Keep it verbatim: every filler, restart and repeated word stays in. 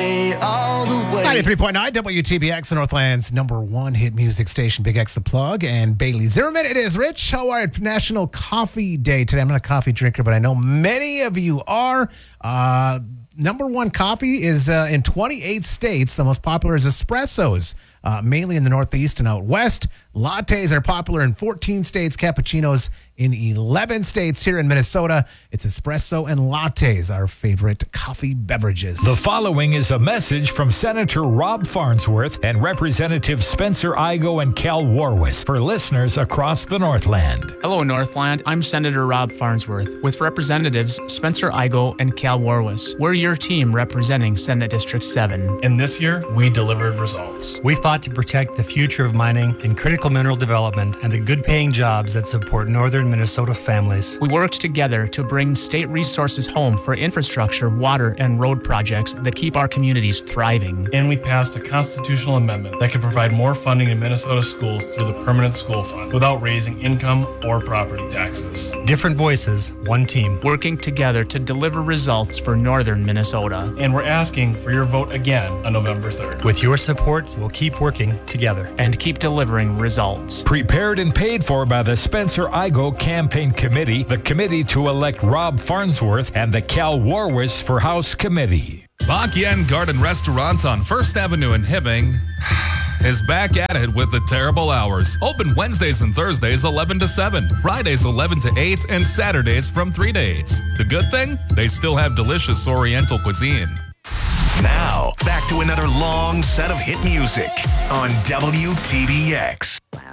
me all the way. ninety-three point nine W T B X, Northland's number one hit music station, Big X The Plug, and Bailey Zimmerman. It is Rich. How are you? National Coffee Day today. I'm not a coffee drinker, but I know many of you are. Uh, number one coffee is uh, in twenty-eight states. The most popular is espressos, uh, mainly in the Northeast and out West. Lattes are popular in fourteen states. Cappuccinos in eleven states. Here in Minnesota, it's espresso and lattes, our favorite coffee beverages. The following is a message from Senator Rob Farnsworth and Representative Spencer Igo and Cal Warwis for listeners across the Northland. Hello, Northland. I'm Senator Rob Farnsworth with Representatives Spencer Igo and Cal Warwis. We're your team representing Senate District seven. And this year, we delivered results. We fought to protect the future of mining and critical mineral development and the good-paying jobs that support northern Minnesota families. We worked together to bring state resources home for infrastructure, water, and road projects that keep our communities thriving. And we passed a constitutional amendment that could provide more funding in Minnesota schools through the Permanent School Fund without raising income or property taxes. Different voices, one team. Working together to deliver results for northern Minnesota. And we're asking for your vote again on November third. With your support, we'll keep working together. And keep delivering results. Prepared and paid for by the Spencer Igo Campaign Committee, the committee to elect Rob Farnsworth, and the Cal Warwis for House Committee. Bak Yen Garden Restaurant on First Avenue in Hibbing is back at it with the terrible hours. Open Wednesdays and Thursdays eleven to seven, Fridays eleven to eight, and Saturdays from three to eight. The good thing? They still have delicious Oriental cuisine. Now, back to another long set of hit music on W T B X.